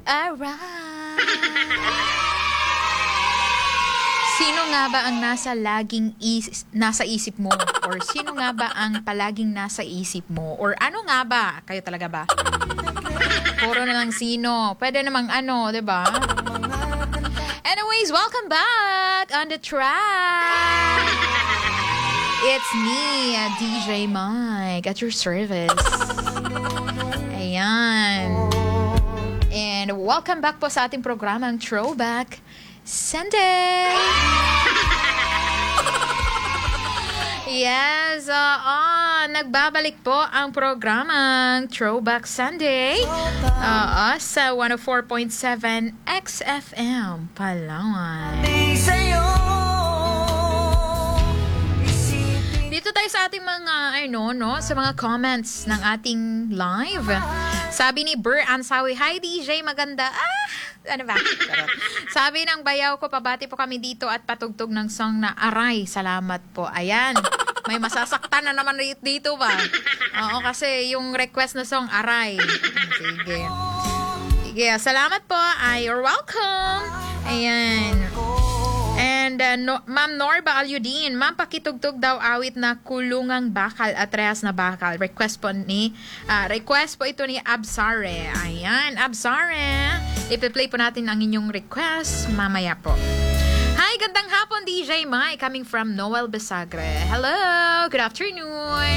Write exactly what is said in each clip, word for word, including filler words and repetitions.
Alright. Sino nga ba ang nasa laging is- nasa isip mo? Or sino nga ba ang palaging nasa isip mo? Or ano nga ba? Kayo talaga ba? Puro na lang sino. Pwede namang ano, 'di ba? Anyways, welcome back on the track. It's me, D J Mike, at your service. Ayan. And welcome back po sa ating programang Throwback Sunday. Yes, oo. Nagbabalik po ang programang Throwback Sunday oo, sa one oh four point seven X F M Palawan. Dito tayo sa ating mga, ano, no, sa mga comments ng ating live. Sabi ni Burr Ansawi, "Hi D J, maganda." Ah, ano ba? Sabi ng bayaw ko, "Pabati po kami dito at patugtog ng song na Aray." Salamat po. Ayan. May masasaktan na naman dito ba? Oo, kasi yung request na song, Aray. Sige. Sige, salamat po. Ay, you're welcome. Ayan. And uh, no, Ma'am Norba Alyudin, Ma'am, pakitugtog daw awit na Kulungang Bakal at Rehas na Bakal. Request po ni, uh, request po ito ni Absare. Ayan, Absare. Ipi-play po natin ang inyong request mamaya po. Hi, gandang hapon D J Mike, coming from Noel Besagre. Hello, good afternoon.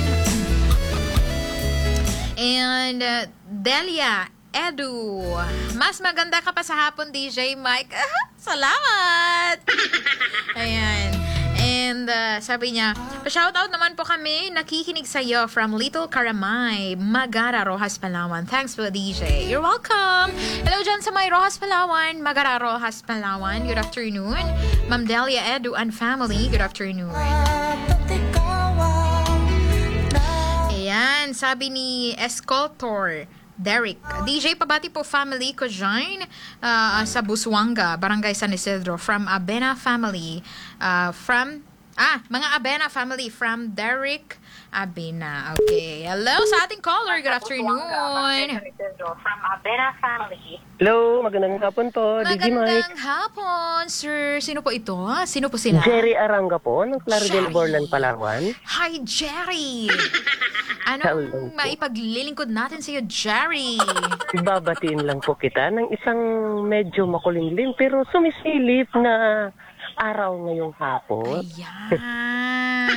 And uh, Delia Edu, mas maganda ka pa sa hapon D J Mike. Ah, salamat. Ayan. And uh, sabi niya, shoutout naman po kami, nakikinig sa iyo from Little Karamay, Magara, Rojas, Palawan. Thanks po D J. You're welcome. Hello dyan sa may Rojas, Palawan, Magara, Rojas, Palawan. Good afternoon. Ma'am Delia Edu and family, good afternoon. Ayan, sabi ni Escultor Derek, D J, pabati po family ko dyan uh, sa Busuanga, Barangay San Isidro, from Abena family, uh, from, ah, mga Abena family, from Derek Abena. Okay, hello sa ating caller, good afternoon. From Abena family. Hello, magandang hapon po, D J Mike. Magandang hapon, sir. Sino po ito? Sino po sila? Jerry Aranga po, ng Claridel, Borlan, Palawan. Hi, Jerry. Anong maipaglilingkod natin sa iyo, Jerry? Babatiin lang po kita ng isang medyo makulimlim pero sumisilip na araw ngayong hapon. Ayan.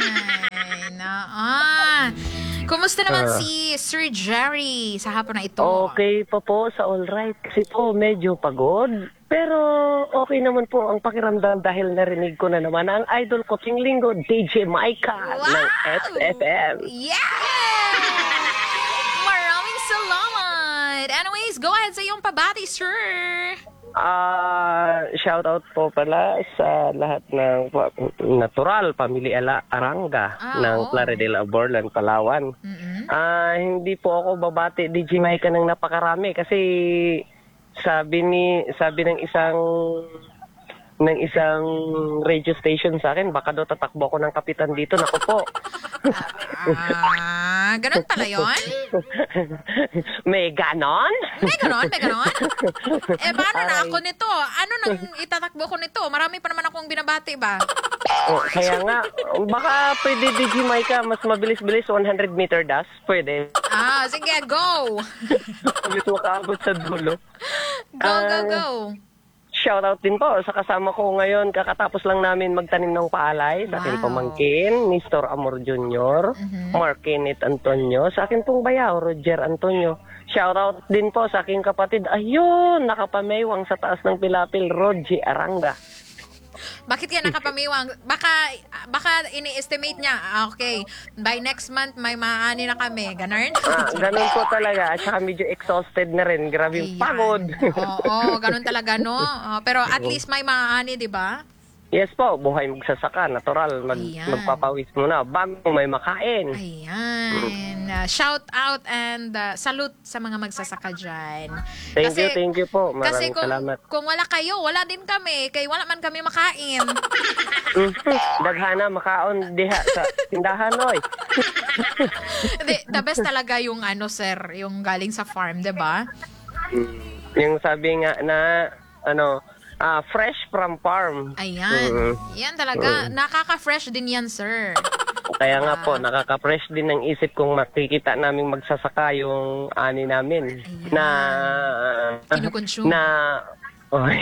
Ah. Kumusta naman uh, si Sir Jerry sa hapon na ito? Okay pa po, sa all right. Kasi po medyo pagod. Pero okay naman po ang pakiramdam dahil narinig ko na naman ang idol ko ting linggo, D J Micah wow! ng X F M. Yeah! Maraming salamat! Anyways, go ahead sa iyong pabati, sir! Ah, uh, shout out po pala sa lahat ng natural pamilya Ala Aranga ah, ng oh. Claridel, Borlan, Palawan. Mm-hmm. Ah, uh, hindi po ako babati D J Micah ng napakarami kasi sabi ni sabi ng isang ng isang radio station sa akin, baka daw tatakbo ako ng kapitan dito. Naku po. Ah, ganun pala yun? May ganon? May ganon? May ganon? Eh, paano na ako nito? Ano nang itatakbo ko nito? Marami pa naman akong binabati ba? Oh, kaya nga, baka pwede D J Micah, mas mabilis-bilis, one hundred meter dash. Pwede. Ah, sige, go! Pagkat makaabot sa dulo. Go, uh, go, go! Shoutout din po sa kasama ko ngayon. Kakatapos lang namin magtanim ng paalay. Sa akin wow. pamangkin, Mister Amor Junior, uh-huh. Mark Kenneth Antonio. Sa akin pong bayaw, Roger Antonio. Shoutout din po sa aking kapatid. Ayun, nakapamaywang sa taas ng pilapil, Roger Aranga. Bakit yan nakapamiwang? Baka, baka ini-estimate niya, okay, by next month may maani na kami. Ganun? Ah, ganun po talaga. At saka medyo exhausted na rin. Grabe yung pagod. Oo, oo, ganun talaga, no? Uh, pero at least may maani, di ba? Yes po, buhay magsasaka, natural. Mag, magpapawis muna bago may makain. Ayan. Uh, shout out and uh, salute sa mga magsasaka dyan. Thank kasi, you, thank you po. Maraming kasi kung, salamat. Kung wala kayo, wala din kami. Kaya wala man kami makain. Daghana, makaon diha sa tindahan, oy. The best talaga yung ano, sir, yung galing sa farm, di ba? Yung sabi nga na, ano, ah, fresh from farm. Ayan. Mm. Yan talaga. Nakaka-fresh din yan, sir. Kaya nga po, nakaka-fresh din ng isip kung makikita namin magsasaka yung ani namin. Ayan. Na, Kinukonsume. na, Oy.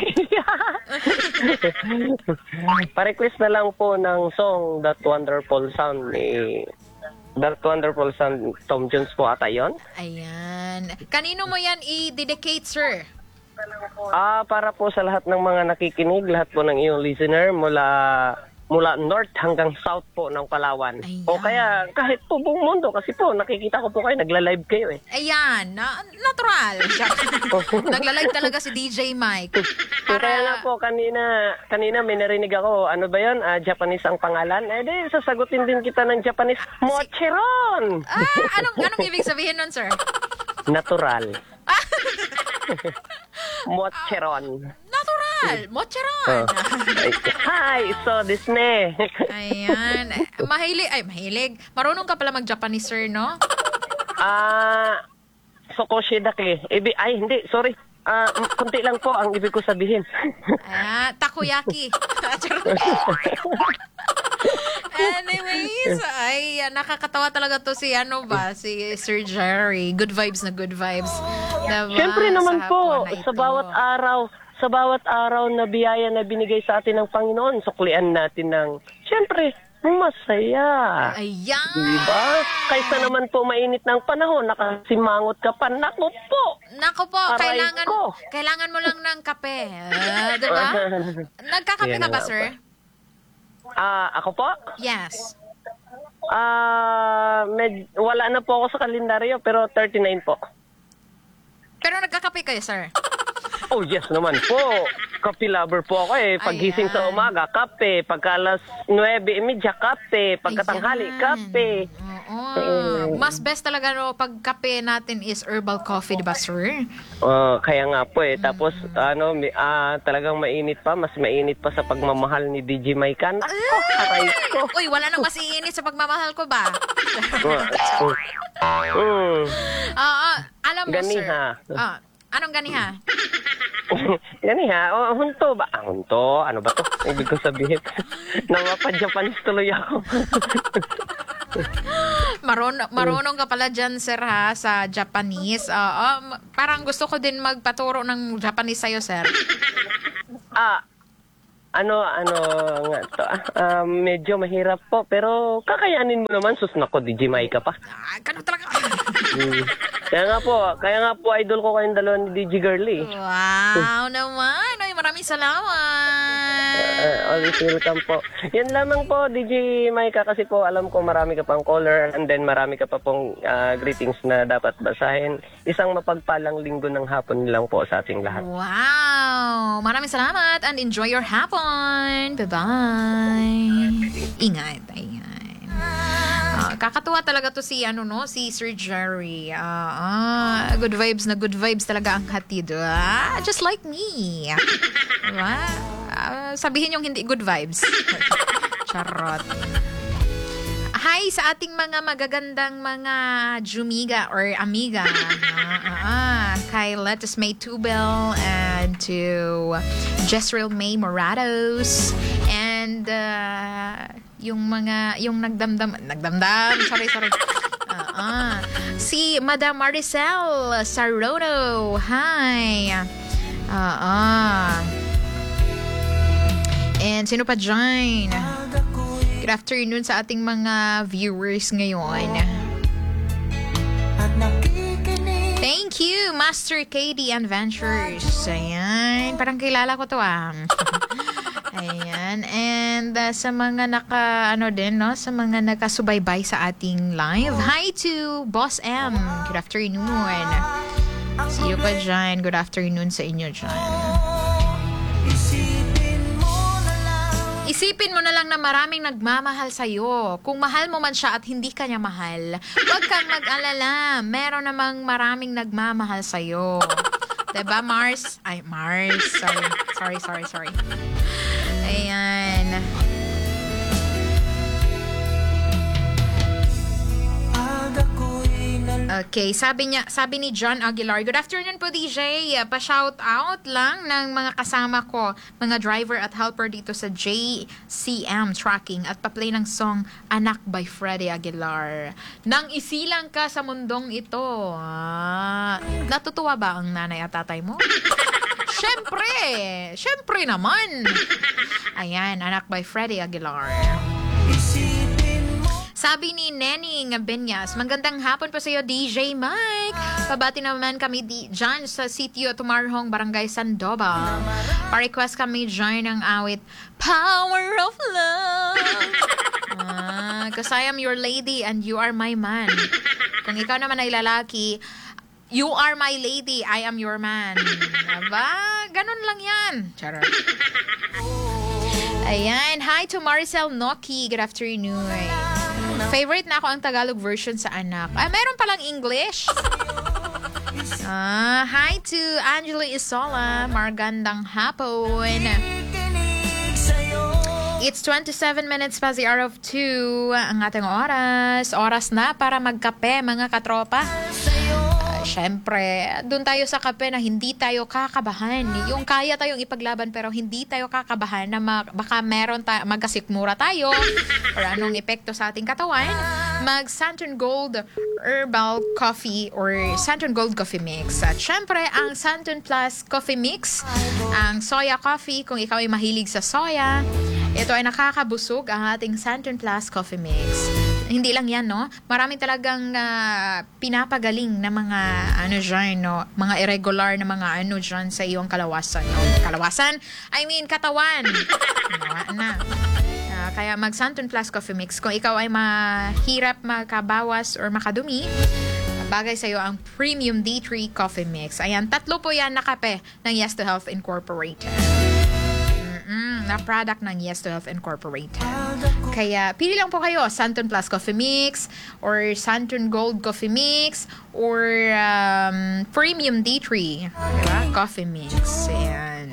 Pa-request na lang po ng song That Wonderful Sound ni That Wonderful Sound, Tom Jones po ata yun. Ayan. Kanino mo yan i-dedicate, sir? Ah, para po sa lahat ng mga nakikinig, lahat po ng iyong listener mula mula north hanggang south po ng Palawan. Ayan. O kaya kahit po buong mundo kasi po nakikita ko po kayo, nagla-live kayo eh. Ayan. Na, natural. Nagla-live talaga si D J Mike. Para... Kaya nga po, kanina, kanina may narinig ako, ano ba yun, ah, Japanese ang pangalan. Eh di, sasagutin din kita ng Japanese, Mochiron! Ah, anong, anong ibig sabihin nun, sir? Natural. Mochiron. Natural. Mochiron. Hi, so Disney. Ayan. Mahilig. Ay, mahilig. Marunong ka pala mag-Japanese, sir, no? Ah, Sokoshidake. Ibi, ay, hindi, sorry. Ah, uh, konti lang po ang ibig ko sabihin. Ah, takoyaki. Anyways, ay, nakakatawa talaga to si ano ba, si Sir Jerry. Good vibes na good vibes. Diba? Siyempre naman Sa po, hapon na sa ito. bawat araw, sa bawat araw na biyaya na binigay sa atin ng Panginoon, suklian natin ng, siyempre, masaya. Ayan. Diba? Kaysa naman po mainit ng panahon, nakasimangot ka pa, naku po. Naku po, Aray kailangan ko. kailangan mo lang ng kape. Ah, diba? Nagkakape Yan ka ba, nga sir? Ah, ako po? Yes. Ah, med- wala na po ako sa kalendaryo, pero thirty-nine po. Pero nagkakape kayo, sir? Oh, yes naman po. Kape lover po ako eh. Paggising sa Ayan. umaga, kape. Pagka alas nuwebe y media, kape. Pagkatanghali, Ayan. kape. Oo. Mas best talaga no, pag kape natin is herbal coffee, diba, sir? Oh, kaya nga po eh. Tapos, ano, mi- ah, talagang mainit pa. Mas mainit pa sa pagmamahal ni D J Maikan. Oh, aray ko. Uy, wala nang masiinit sa pagmamahal ko ba? Mm. Oo, alam mo, sir. Ganiha. Ah, anong ganiha? Yan eh ha. O, hunto ba? Ah, hunto? Ano ba to? Ibig ko sabihin. Namapa-Japanese tuloy ako. Marunong, marunong ka pala dyan, sir, ha, sa Japanese. Oo, m- parang gusto ko din magpaturo ng Japanese sa'yo, sir. Ah, ano, ano nga to? Ah, ah, medyo mahirap po. Pero kakayanin mo naman. Sus, nako, D J Maika pa. Ah, ganun talaga. Hmm. Kaya nga po, kaya nga po idol ko kayong dalawa ni D J Girlie. Wow naman. Ay, maraming salamat. Uh, always welcome po. Yan lamang po, D J Maika, kasi po alam ko marami ka pang caller and then marami ka pa pong ah, greetings na dapat basahin. Isang mapagpalang linggo ng hapon lang po sa ating lahat. Wow. Maraming salamat and enjoy your hapon. Bye-bye. Ingat. Ayan. Ah, kakatuwa talaga to si ano no si Sir Jerry. Ah, ah, good vibes na good vibes talaga ang hatid. Ah, just like me. Diba? Ah, sabihin yung hindi good vibes. Charot. Hi sa ating mga magagandang mga Jumiga or Amiga. Ah, ah, ah. Kay Letus May Tubel and to Jezreel May Morados and uh, yung mga yung nagdamdam nagdamdam sorry sorry ah uh, si Madam Maricel Sarono. Hi. Ah uh, and sino pa dyan? Good afternoon sa ating mga viewers ngayon. Thank you, Master K D Adventures. Ayan, parang kilala ko to ah. Ayan, and uh, sa mga naka, ano din, no? Sa mga nakasubaybay sa ating live. Hi to Boss M. Good afternoon. See you pa dyan. Good afternoon sa inyo dyan. Isipin mo na lang na maraming nagmamahal sa'yo. Kung mahal mo man siya at hindi ka niya mahal, huwag kang mag-alala. Meron namang maraming nagmamahal sa'yo. Diba, Mars? Ay, Mars. Sorry, sorry, sorry, sorry. Ayan. Okay, sabi niya, sabi ni John Aguilar, good afternoon po D J. Pa-shout out lang ng mga kasama ko, mga driver at helper dito sa J C M Tracking at pa-play ng song Anak by Freddie Aguilar. Nang isilang ka sa mundong ito. Ah, natutuwa ba ang nanay at tatay mo? Syempre! Syempre naman! Ayan, Anak by Freddie Aguilar. Sabi ni Nening Benyas, magandang hapon po sa iyo, D J Mike. Pabati naman kami di, dyan sa sitio Tumarhong, Barangay Sandoval. Pa-request kami dyan ng awit, Power of Love. Ah, cause I am your lady and you are my man. Kung ikaw naman ay lalaki, you are my lady, I am your man. Aba, ganun lang yan. Charot. Ayan, hi to Maricel Noki. Good afternoon. Favorite na ako ang Tagalog version sa anak. Ay, meron palang English. Ah, hi to Angela Isola. Magandang hapon. It's twenty-seven minutes past the hour of two. Ang ating oras. Oras na para magkape, mga katropa. Siyempre, doon tayo sa kape na hindi tayo kakabahan. Yung kaya tayong ipaglaban pero hindi tayo kakabahan na mag, baka meron ta- magkasikmura tayo or anong epekto sa ating katawan. Mag Santon Gold Herbal Coffee or Santon Gold Coffee Mix. At siyempre, ang Santon Plus Coffee Mix, ang soya coffee, kung ikaw ay mahilig sa soya, ito ay nakakabusog ang ating Santon Plus Coffee Mix. Hindi lang yan, no? Marami talagang uh, pinapagaling na mga ano dyan, no? Mga irregular na mga ano dyan sa iyong kalawasan. No? Kalawasan? I mean, katawan. Nawa na. Uh, kaya mag Santon Plus Coffee Mix. Kung ikaw ay mahirap makabawas or makadumi, bagay sa iyo ang Premium D three Coffee Mix. Ayan, tatlo po yan na kape ng Yes to Health Incorporated. Mm, na product ng Yes to Health Incorporated. Kaya, pili lang po kayo, Santon Plus Coffee Mix, or Santon Gold Coffee Mix, or um, Premium D three diba? Coffee Mix. Ayan.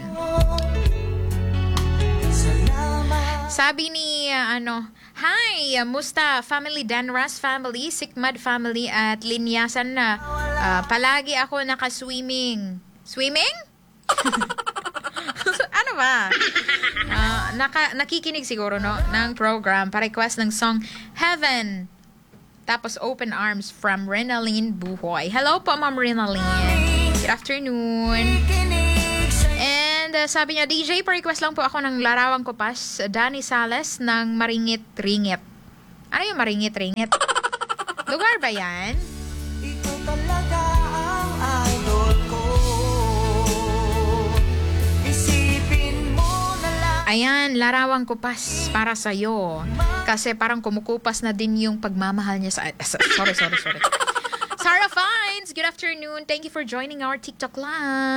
Sabi ni, uh, ano, hi, uh, musta family, Danras family, Sikmad family, at Linyasan na. Uh, palagi ako naka-swimming. Swimming? Ano ba? Uh, naka, nakikinig siguro, no? Ng program, pa-request ng song Heaven. Tapos Open Arms from Renaline Buhoy. Hello po, Ma'am Renaline. Good afternoon. And uh, sabi niya, D J, pa-request lang po ako ng Larawang Kupas, Danny Sales ng Maringit Ringit. Ano yung Maringit Ringit? Lugar ba yan? Ito talaga ang idol ko. Isipin mo na lang. Ayan, Larawang Kupas para sa'yo. Kasi parang kumukupas na din yung pagmamahal niya sa... Sorry, sorry, sorry. Sarah Fines, good afternoon. Thank you for joining our TikTok live.